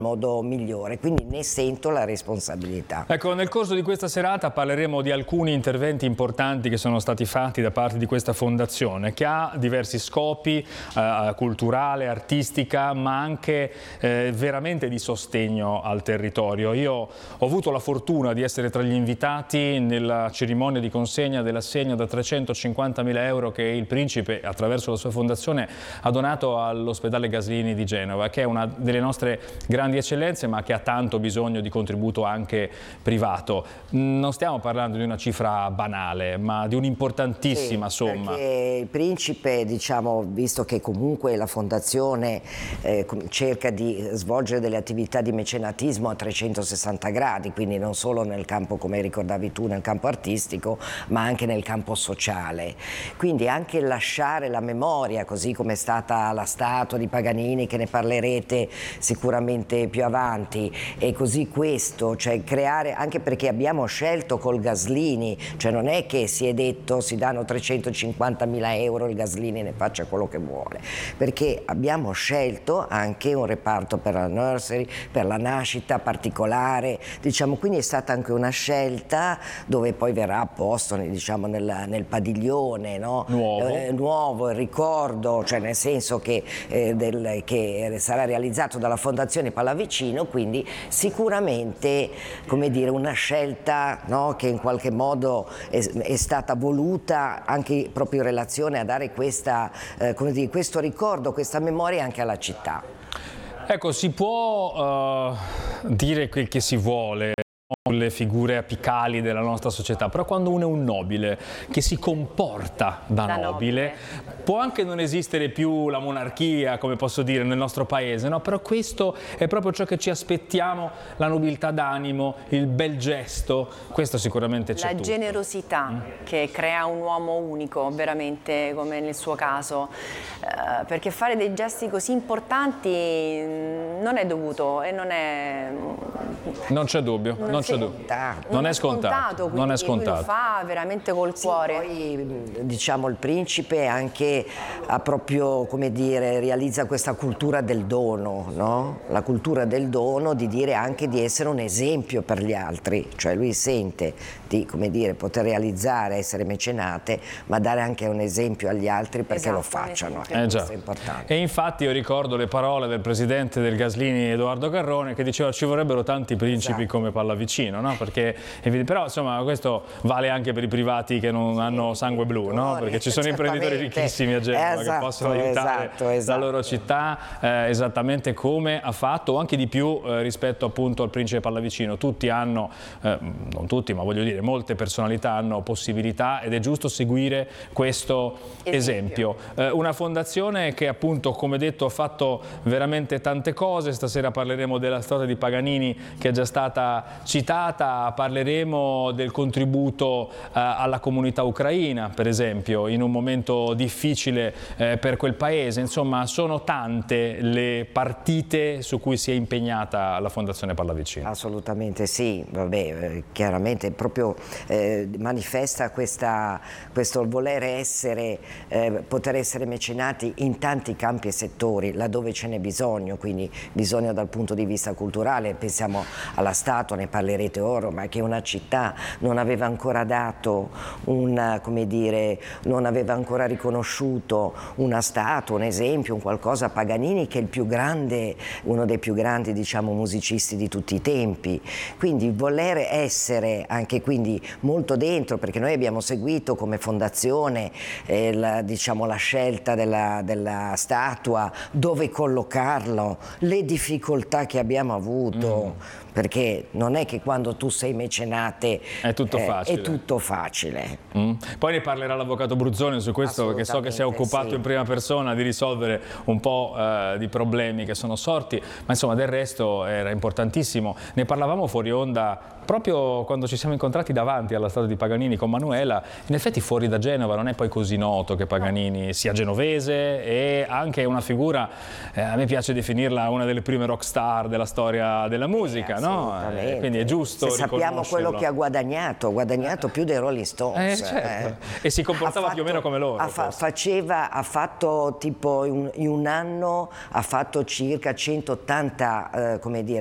modo migliore, quindi ne sento la responsabilità. Ecco, nel corso di questa serata parleremo di alcuni interventi importanti che sono stati fatti da parte di questa fondazione, che ha diversi scopi, culturale, artistica, ma anche veramente di sostegno al territorio. Io ho avuto la fortuna di essere tra gli invitati nella cerimonia di consegna dell'assegno da 350.000 euro che il Principe, attraverso la sua fondazione, ha donato all'ospedale Gaslini di Genova, che è una delle nostre grandi eccellenze, ma che ha tanto bisogno di contributo anche privato. Non stiamo parlando di una cifra banale, ma di un'importantissima somma. Perché il Principe, diciamo, visto che comunque la fondazione cerca di svolgere delle attività di mecenatismo a 360 gradi, quindi non solo nel campo, come ricordavi tu, nel campo artistico, ma anche nel campo sociale. Quindi anche lasciare la memoria, così come è stata la statua di Paganini, che ne parlerete sicuramente più avanti, e così questo, cioè creare, anche perché abbiamo scelto col Gaslini, cioè non è che si è detto si danno 350.000 euro, il Gaslini ne faccia quello che vuole, perché abbiamo scelto anche un reparto per la nursery, per la nascita particolare, diciamo, quindi è stata anche una scelta dove poi verrà posto, diciamo, nel padiglione, no? Nuovo il ricordo, cioè nel senso che sarà realizzato dalla Fondazione Pallavicino, quindi sicuramente, come dire, una scelta, no, che in qualche modo è stata voluta anche proprio in relazione a dare questa, come dire, questo ricordo, questa memoria anche alla città. Ecco, si può dire quel che si vuole le figure apicali della nostra società, però quando uno è un nobile che si comporta da nobile, può anche non esistere più la monarchia, come posso dire, nel nostro paese, no? Però questo è proprio ciò che ci aspettiamo, la nobiltà d'animo, il bel gesto, questo sicuramente c'è tutto. La generosità che crea un uomo unico, veramente, come nel suo caso, perché fare dei gesti così importanti non è dovuto e non è... Non c'è dubbio, non c'è dubbio. Non è scontato, non è scontato. Lo fa veramente col cuore. Poi, diciamo, il Principe anche ha proprio, come dire, realizza questa cultura del dono, no? La cultura del dono, di dire anche di essere un esempio per gli altri, cioè lui sente di, come dire, poter realizzare, essere mecenate, ma dare anche un esempio agli altri perché lo facciano. Questo è importante. E infatti io ricordo le parole del presidente del Gaslini, Edoardo Garrone, che diceva ci vorrebbero tanti principi come Pallavicino, no? Perché, però insomma questo vale anche per i privati che non hanno sangue blu, no? Perché ci sono imprenditori ricchissimi a Genova che possono aiutare la loro città esattamente come ha fatto, o anche di più rispetto appunto al Principe Pallavicino. Tutti hanno, non tutti, ma voglio dire molte personalità hanno possibilità ed è giusto seguire questo esempio. Una fondazione che appunto, come detto, ha fatto veramente tante cose. Stasera parleremo della storia di Paganini che è già stata citata, parleremo del contributo alla comunità ucraina, per esempio, in un momento difficile per quel paese. Insomma, sono tante le partite su cui si è impegnata la Fondazione Pallavicino. Assolutamente sì, vabbè, chiaramente proprio manifesta questo voler essere, poter essere mecenati in tanti campi e settori, laddove ce n'è bisogno, quindi bisogno dal punto di vista culturale. Pensiamo alla statua, ne parlerete ora, ma che una città non aveva ancora dato come dire, non aveva ancora riconosciuto una statua, un esempio, un qualcosa a Paganini, che è il più grande, uno dei più grandi, diciamo, musicisti di tutti i tempi. Quindi voler essere anche quindi molto dentro, perché noi abbiamo seguito come fondazione diciamo, la scelta della statua, dove collocarlo, le difficoltà che abbiamo avuto. Perché non è che quando tu sei mecenate è tutto facile. È tutto facile. Poi ne parlerà l'avvocato Bruzzone su questo, perché so che si è occupato in prima persona di risolvere un po' di problemi che sono sorti, ma insomma del resto era importantissimo. Ne parlavamo fuori onda proprio quando ci siamo incontrati davanti alla statua di Paganini con Manuela. In effetti fuori da Genova non è poi così noto che Paganini sia genovese, e anche una figura, a me piace definirla una delle prime rock star della storia della musica. no? Quindi è giusto se sappiamo quello che ha guadagnato più dei Rolling Stones. Certo. E si comportava più o meno come loro. Ha fatto tipo in un anno ha fatto circa 180 come dire,